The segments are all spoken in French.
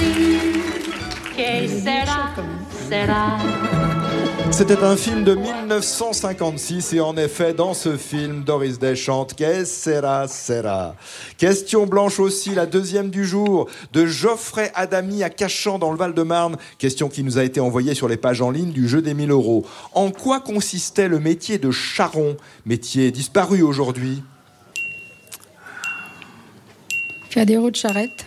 Que sera, sera. C'était un film de 1956 et en effet, dans ce film, Doris Day chante Que sera, sera. Question blanche aussi, la deuxième du jour, de Geoffrey Adamy à Cachan dans le Val-de-Marne. Question qui nous a été envoyée sur les pages en ligne du jeu des 1000 euros. En quoi consistait le métier de charron, métier disparu aujourd'hui? Faire des roues de charrette.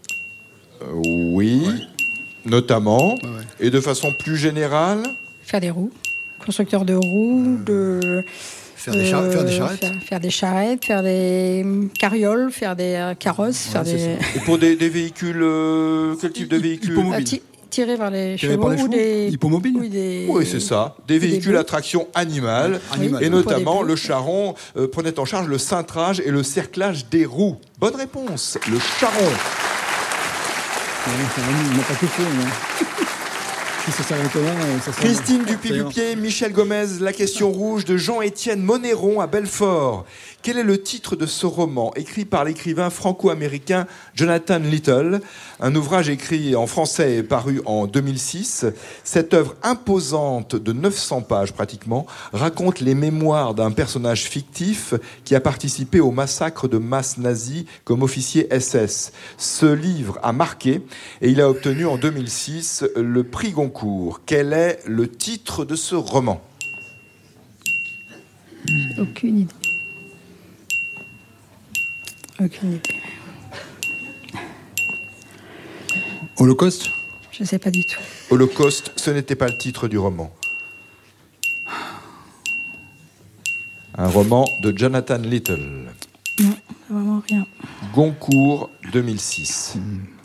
Oui, notamment. Ouais. Et de façon plus générale? Faire des roues. Constructeur de roues, Faire des charrettes. Faire des charrettes, faire des carrioles, faire des carrosses, faire des... Et pour des véhicules, quel type de véhicules? Hippomobile. Tirer vers les Tirer chevaux par les ou chevaux. des... Hippomobile. Oui, c'est ça. Des véhicules bœufs. à traction animale. Animale. Et Pour notamment, des bœufs. le charron prenait en charge le cintrage et le cerclage des roues. Bonne réponse, le charron. On n'a pas tout fait, hein. Si ça s'arrête là, ça sera... Christine Dupuy-Dupier, Michel Gomez, La question rouge de Jean-Étienne Monéron à Belfort. Quel est le titre de ce roman, écrit par l'écrivain franco-américain Jonathan Little? Un ouvrage écrit en français et paru en 2006. Cette œuvre imposante de 900 pages pratiquement raconte les mémoires d'un personnage fictif qui a participé au massacre de masse nazi comme officier SS. Ce livre a marqué et il a obtenu en 2006 le prix Goncourt. Quel est le titre de ce roman? Aucune idée. Aucune idée. Holocauste. Je sais pas du tout. Holocauste, ce n'était pas le titre du roman. Un roman de Jonathan Little. Non, vraiment rien. Goncourt 2006.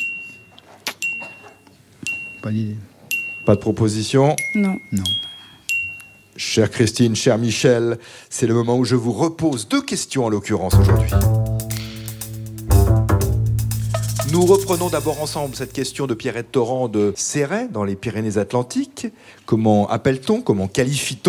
Pas d'idée. Pas de proposition? Non. Non. Chère Christine, cher Michel, c'est le moment où je vous repose 2 questions en l'occurrence aujourd'hui. Nous reprenons d'abord ensemble cette question de Pierrette Torrent de Céret, dans les Pyrénées-Atlantiques. Comment appelle-t-on, comment qualifie-t-on